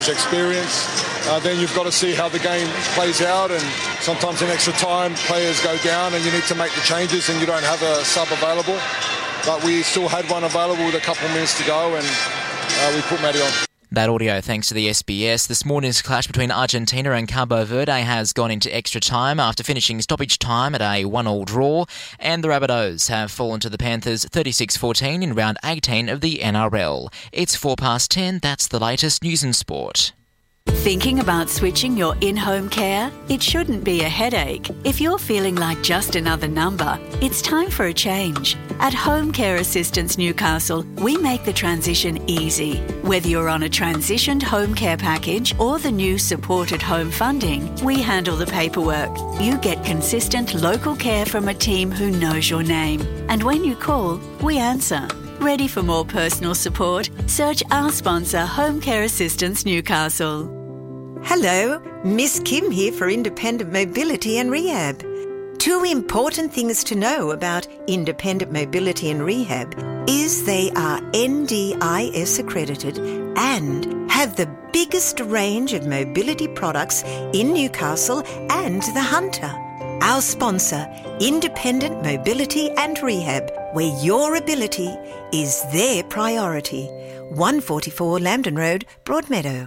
experience. Then you've got to see how the game plays out, and sometimes in extra time players go down and you need to make the changes and you don't have a sub available. But we still had one available with a couple of minutes to go, and we put Matty on. That audio thanks to the SBS. This morning's clash between Argentina and Cabo Verde has gone into extra time after finishing stoppage time at a 1-1 draw, and the Rabbitohs have fallen to the Panthers 36-14 in round 18 of the NRL. It's 10:04. That's the latest news and sport. Thinking about switching your in-home care? It shouldn't be a headache. If you're feeling like just another number, it's time for a change. At Home Care Assistance Newcastle, we make the transition easy. Whether you're on a transitioned home care package or the new supported home funding, we handle the paperwork. You get consistent local care from a team who knows your name. And when you call, we answer. Ready for more personal support? Search our sponsor, Home Care Assistance Newcastle. Hello, Miss Kim here for Independent Mobility and Rehab. Two important things to know about Independent Mobility and Rehab is they are NDIS accredited and have the biggest range of mobility products in Newcastle and the Hunter. Our sponsor, Independent Mobility and Rehab, where your ability is their priority. 144 Lambton Road, Broadmeadow.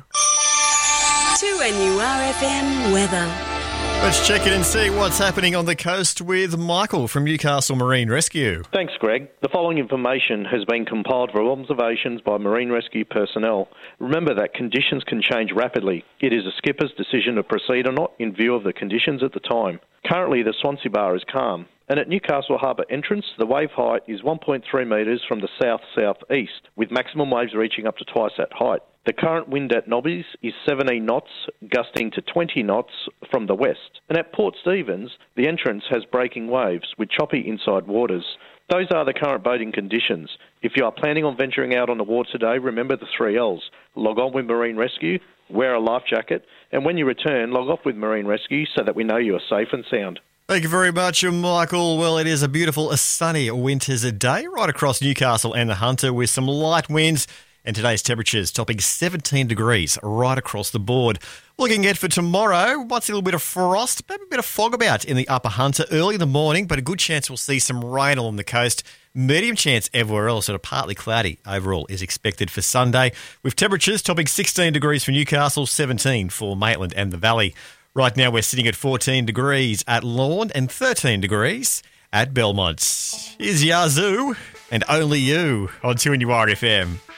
2NURFM weather. Let's check in and see what's happening on the coast with Michael from Newcastle Marine Rescue. Thanks, Greg. The following information has been compiled from observations by Marine Rescue personnel. Remember that conditions can change rapidly. It is a skipper's decision to proceed or not in view of the conditions at the time. Currently, the Swansea Bar is calm, and at Newcastle Harbour entrance, the wave height is 1.3 metres from the south-southeast, with maximum waves reaching up to twice that height. The current wind at Nobbies is 17 knots, gusting to 20 knots from the west. And at Port Stephens, the entrance has breaking waves with choppy inside waters. Those are the current boating conditions. If you are planning on venturing out on the water today, remember the 3 Ls. Log on with Marine Rescue, wear a life jacket, and when you return, log off with Marine Rescue so that we know you are safe and sound. Thank you very much, Michael. Well, it is a beautiful, sunny winter's day right across Newcastle and the Hunter with some light winds. And today's temperatures topping 17 degrees right across the board. Looking ahead for tomorrow, might see a little bit of frost, maybe a bit of fog about in the upper Hunter early in the morning, but a good chance we'll see some rain along the coast. Medium chance everywhere else, sort of partly cloudy overall is expected for Sunday, with temperatures topping 16 degrees for Newcastle, 17 for Maitland and the Valley. Right now we're sitting at 14 degrees at Lorne and 13 degrees at Belmont. Here's Yazoo and Only You on 2NURFM.